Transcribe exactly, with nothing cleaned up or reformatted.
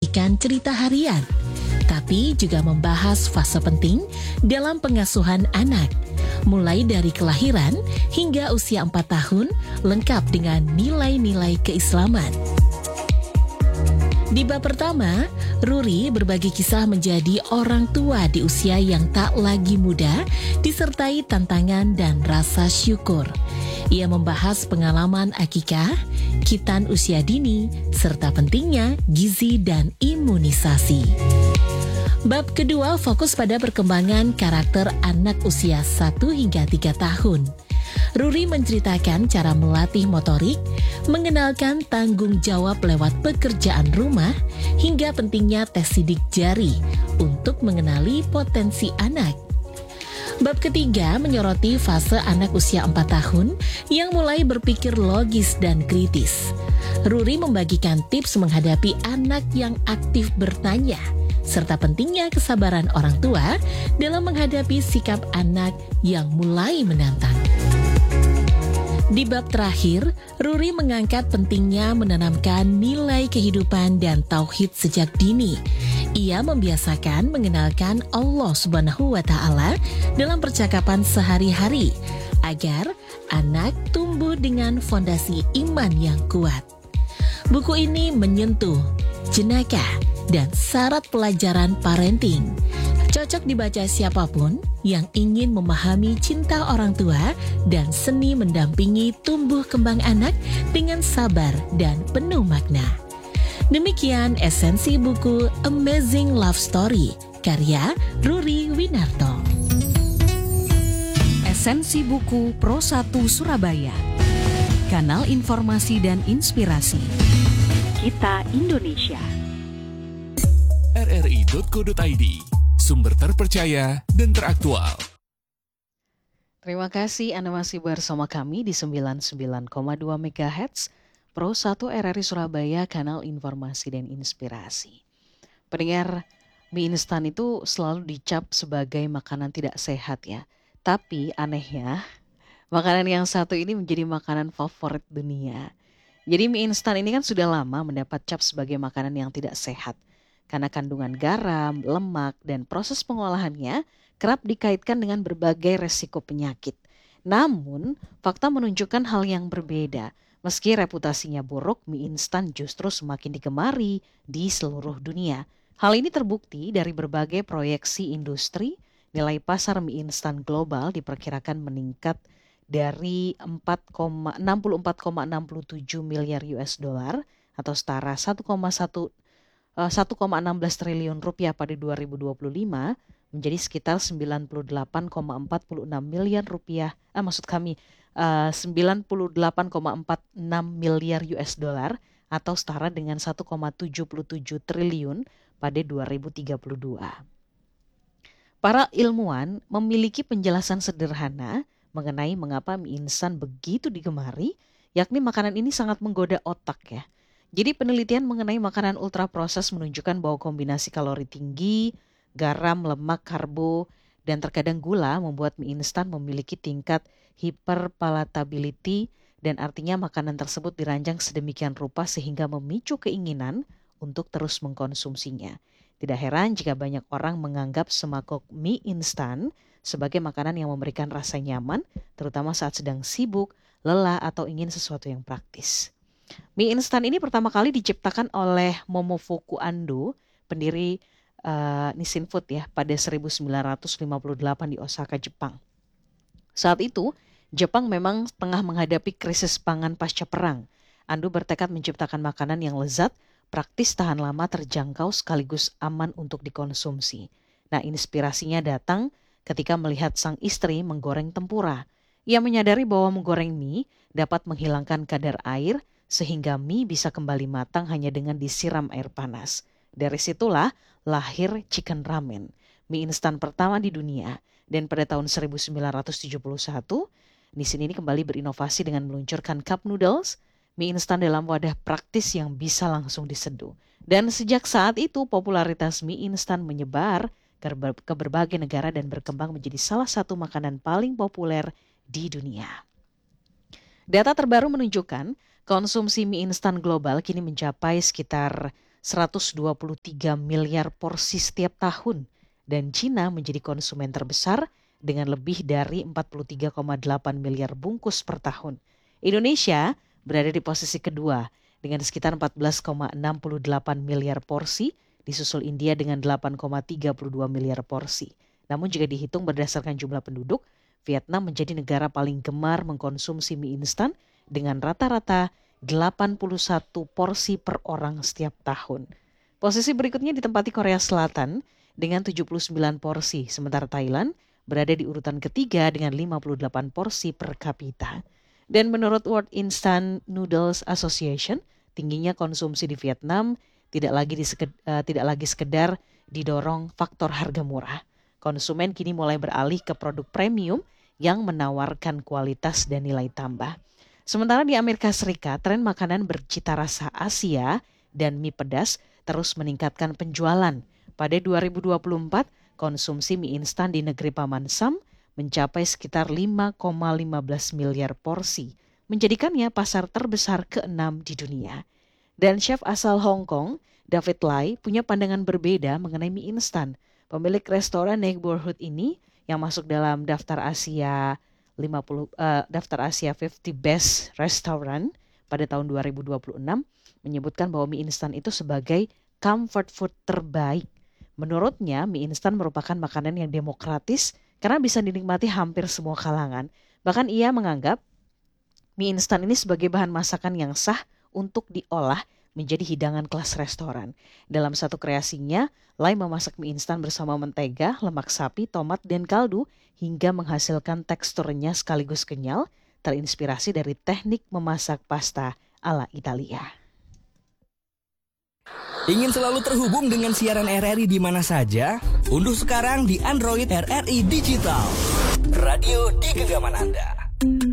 membagikan cerita harian, tapi juga membahas fase penting dalam pengasuhan anak, mulai dari kelahiran hingga usia empat tahun, lengkap dengan nilai-nilai keislaman. Di bab pertama, Ruri berbagi kisah menjadi orang tua di usia yang tak lagi muda, disertai tantangan dan rasa syukur. Ia membahas pengalaman akikah, khitan usia dini, serta pentingnya gizi dan imunisasi. Bab kedua fokus pada perkembangan karakter anak usia satu hingga tiga tahun. Ruri menceritakan cara melatih motorik, mengenalkan tanggung jawab lewat pekerjaan rumah, hingga pentingnya tes sidik jari untuk mengenali potensi anak. Bab ketiga menyoroti fase anak usia empat tahun yang mulai berpikir logis dan kritis. Ruri membagikan tips menghadapi anak yang aktif bertanya, serta pentingnya kesabaran orang tua dalam menghadapi sikap anak yang mulai menantang. Di bab terakhir, Ruri mengangkat pentingnya menanamkan nilai kehidupan dan tauhid sejak dini. Ia membiasakan mengenalkan Allah Subhanahu wa Ta'ala dalam percakapan sehari-hari agar anak tumbuh dengan fondasi iman yang kuat. Buku ini menyentuh jenaka dan syarat pelajaran parenting. Cocok dibaca siapapun yang ingin memahami cinta orang tua dan seni mendampingi tumbuh kembang anak dengan sabar dan penuh makna. Demikian esensi buku Amazing Love Story, karya Ruri Winarto. Esensi buku Pro satu Surabaya, kanal informasi dan inspirasi. Kita Indonesia. r r i titik co titik i d, sumber terpercaya dan teraktual. Terima kasih Anda masih bersama kami di sembilan puluh sembilan koma dua megahertz Pro satu R R I Surabaya, kanal informasi dan inspirasi. Pendengar, mie instan itu selalu dicap sebagai makanan tidak sehat ya. Tapi anehnya, makanan yang satu ini menjadi makanan favorit dunia. Jadi mie instan ini kan sudah lama mendapat cap sebagai makanan yang tidak sehat. Karena kandungan garam, lemak, dan proses pengolahannya kerap dikaitkan dengan berbagai resiko penyakit. Namun, fakta menunjukkan hal yang berbeda. Meski reputasinya buruk, mie instan justru semakin digemari di seluruh dunia. Hal ini terbukti dari berbagai proyeksi industri. Nilai pasar mie instan global diperkirakan meningkat dari enam puluh empat koma enam tujuh miliar U S dollar atau setara satu koma enam belas triliun rupiah pada dua ribu dua puluh lima menjadi sekitar sembilan puluh delapan koma empat enam miliar rupiah. Ah, maksud kami uh, sembilan puluh delapan koma empat enam miliar U S dollar atau setara dengan satu koma tujuh tujuh triliun pada dua ribu tiga puluh dua. Para ilmuwan memiliki penjelasan sederhana mengenai mengapa mie instan begitu digemari, yakni makanan ini sangat menggoda otak ya. Jadi penelitian mengenai makanan ultraproses menunjukkan bahwa kombinasi kalori tinggi, garam, lemak, karbo, dan terkadang gula membuat mie instan memiliki tingkat hyperpalatability dan artinya makanan tersebut dirancang sedemikian rupa sehingga memicu keinginan untuk terus mengkonsumsinya. Tidak heran jika banyak orang menganggap semangkok mie instan sebagai makanan yang memberikan rasa nyaman, terutama saat sedang sibuk, lelah, atau ingin sesuatu yang praktis. Mie instan ini pertama kali diciptakan oleh Momofuku Ando, pendiri uh, Nissin Food ya, pada seribu sembilan ratus lima puluh delapan di Osaka, Jepang. Saat itu, Jepang memang tengah menghadapi krisis pangan pasca perang. Ando bertekad menciptakan makanan yang lezat, praktis, tahan lama, terjangkau, sekaligus aman untuk dikonsumsi. Nah, inspirasinya datang ketika melihat sang istri menggoreng tempura. Ia menyadari bahwa menggoreng mie dapat menghilangkan kadar air, sehingga mie bisa kembali matang hanya dengan disiram air panas. Dari situlah lahir chicken ramen, mie instan pertama di dunia. Dan pada tahun seribu sembilan ratus tujuh puluh satu, Nissin ini kembali berinovasi dengan meluncurkan cup noodles, mie instan dalam wadah praktis yang bisa langsung diseduh. Dan sejak saat itu popularitas mie instan menyebar ke berbagai negara dan berkembang menjadi salah satu makanan paling populer di dunia. Data terbaru menunjukkan konsumsi mie instan global kini mencapai sekitar seratus dua puluh tiga miliar porsi setiap tahun dan Cina menjadi konsumen terbesar dengan lebih dari empat puluh tiga koma delapan miliar bungkus per tahun. Indonesia berada di posisi kedua dengan sekitar empat belas koma enam delapan miliar porsi, disusul India dengan delapan koma tiga dua miliar porsi. Namun jika dihitung berdasarkan jumlah penduduk, Vietnam menjadi negara paling gemar mengkonsumsi mie instan dengan rata-rata delapan puluh satu porsi per orang setiap tahun. Posisi berikutnya ditempati Korea Selatan dengan tujuh puluh sembilan porsi, sementara Thailand berada di urutan ketiga dengan lima puluh delapan porsi per kapita. Dan menurut World Instant Noodles Association, tingginya konsumsi di Vietnam tidak lagi diseked, uh, tidak lagi sekedar didorong faktor harga murah. Konsumen kini mulai beralih ke produk premium yang menawarkan kualitas dan nilai tambah. Sementara di Amerika Serikat, tren makanan bercita rasa Asia dan mie pedas terus meningkatkan penjualan. Pada dua ribu dua puluh empat, konsumsi mie instan di negeri Paman Sam mencapai sekitar lima koma lima belas miliar porsi, menjadikannya pasar terbesar keenam di dunia. Dan chef asal Hong Kong, David Lai, punya pandangan berbeda mengenai mie instan. Pemilik restoran Neighborhood ini yang masuk dalam daftar Asia lima puluh uh, daftar Asia lima puluh Best Restaurant pada tahun dua ribu dua puluh enam menyebutkan bahwa mie instan itu sebagai comfort food terbaik. Menurutnya, mie instan merupakan makanan yang demokratis karena bisa dinikmati hampir semua kalangan. Bahkan ia menganggap mie instan ini sebagai bahan masakan yang sah untuk diolah menjadi hidangan kelas restoran. Dalam satu kreasinya, Lai memasak mie instan bersama mentega, lemak sapi, tomat, dan kaldu hingga menghasilkan teksturnya sekaligus kenyal, terinspirasi dari teknik memasak pasta ala Italia. Ingin selalu terhubung dengan siaran R R I di mana saja? Unduh sekarang di Android R R I Digital. Radio di genggaman Anda.